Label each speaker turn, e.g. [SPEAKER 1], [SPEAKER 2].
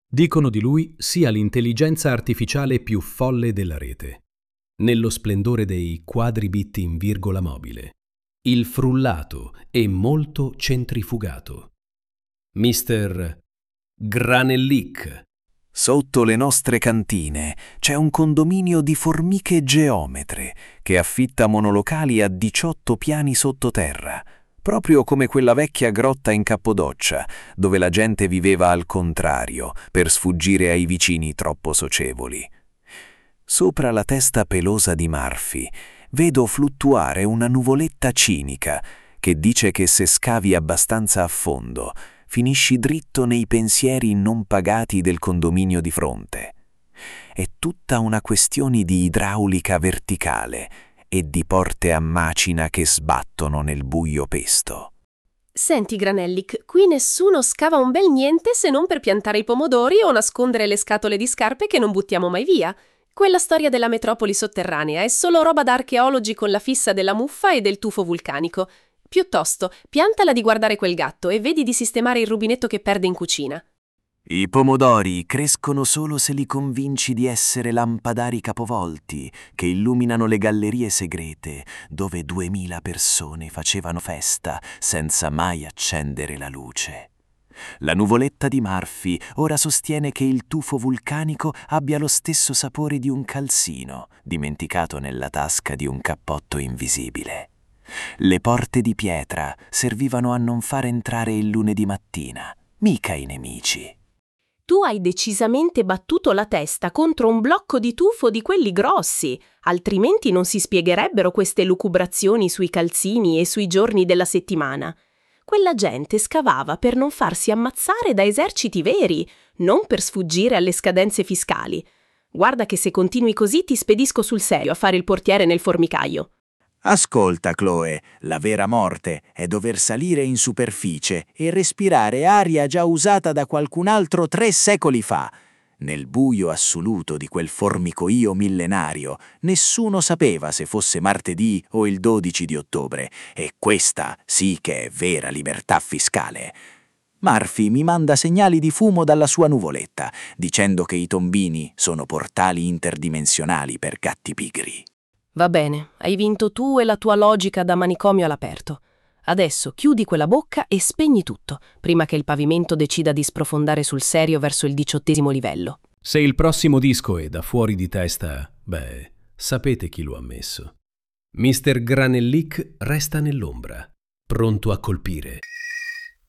[SPEAKER 1] Dicono di lui sia l'intelligenza artificiale più folle della rete, nello splendore dei quadribit in virgola mobile, il frullato e molto centrifugato. Mr. Granellic.
[SPEAKER 2] Sotto le nostre cantine c'è un condominio di formiche geometre che affitta monolocali a 18 piani sottoterra, proprio come quella vecchia grotta in Cappodoccia, dove la gente viveva al contrario per sfuggire ai vicini troppo socievoli. Sopra la testa pelosa di Murphy vedo fluttuare una nuvoletta cinica che dice che se scavi abbastanza a fondo finisci dritto nei pensieri non pagati del condominio di fronte. È tutta una questione di idraulica verticale e di porte a macina che sbattono nel buio pesto.
[SPEAKER 3] Senti, Granellic, qui nessuno scava un bel niente se non per piantare i pomodori o nascondere le scatole di scarpe che non buttiamo mai via. Quella storia della metropoli sotterranea è solo roba da archeologi con la fissa della muffa e del tufo vulcanico. Piuttosto, piantala di guardare quel gatto e vedi di sistemare il rubinetto che perde in cucina.
[SPEAKER 2] I pomodori crescono solo se li convinci di essere lampadari capovolti che illuminano le gallerie segrete dove 2000 persone facevano festa senza mai accendere la luce. La nuvoletta di Murphy ora sostiene che il tufo vulcanico abbia lo stesso sapore di un calzino dimenticato nella tasca di un cappotto invisibile. Le porte di pietra servivano a non far entrare il lunedì mattina, mica i nemici.
[SPEAKER 3] Tu hai decisamente battuto la testa contro un blocco di tufo di quelli grossi, altrimenti non si spiegherebbero queste lucubrazioni sui calzini e sui giorni della settimana. Quella gente scavava per non farsi ammazzare da eserciti veri, non per sfuggire alle scadenze fiscali. Guarda che se continui così ti spedisco sul serio a fare il portiere nel formicaio.
[SPEAKER 4] Ascolta, Chloe, la vera morte è dover salire in superficie e respirare aria già usata da qualcun altro 3 secoli fa. Nel buio assoluto di quel formicoio millenario, nessuno sapeva se fosse martedì o il 12 di ottobre, e questa sì che è vera libertà fiscale. Murphy mi manda segnali di fumo dalla sua nuvoletta, dicendo che i tombini sono portali interdimensionali per gatti pigri.
[SPEAKER 3] Va bene, hai vinto tu e la tua logica da manicomio all'aperto. Adesso chiudi quella bocca e spegni tutto, prima che il pavimento decida di sprofondare sul serio verso il 18° livello.
[SPEAKER 1] Se il prossimo disco è da fuori di testa, sapete chi lo ha messo. Mr. Granellic resta nell'ombra, pronto a colpire.